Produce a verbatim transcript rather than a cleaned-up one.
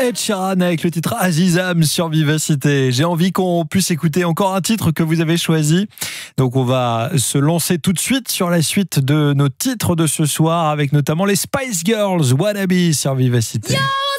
Ed Sheeran avec le titre Azizam sur Vivacité. J'ai envie qu'on puisse écouter encore un titre que vous avez choisi. Donc on va se lancer tout de suite sur la suite de nos titres de ce soir avec notamment les Spice Girls, Wannabe sur Vivacité. Yo